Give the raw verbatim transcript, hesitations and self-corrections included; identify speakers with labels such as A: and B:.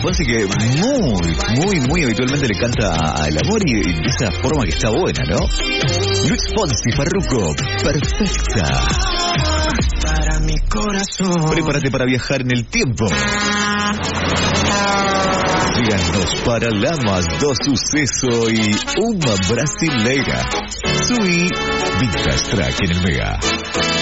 A: Fonsi que muy, muy, muy habitualmente le canta al amor y de esa forma que está buena, ¿no? Luis Fonsi, Farruko, perfecta.
B: Para mi corazón.
A: Prepárate para viajar en el tiempo. Díganos Paralamas do Suceso y Uma Brasileira. Sui Vintage Track en el Mega.